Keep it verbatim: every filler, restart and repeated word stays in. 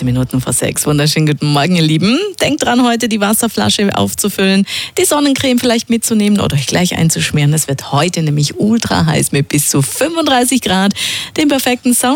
fünfzehn Minuten vor sechs. Wunderschönen guten Morgen, ihr Lieben. Denkt dran, heute die Wasserflasche aufzufüllen, die Sonnencreme vielleicht mitzunehmen oder euch gleich einzuschmieren. Es wird heute nämlich ultra heiß mit bis zu fünfunddreißig Grad. Den perfekten Sound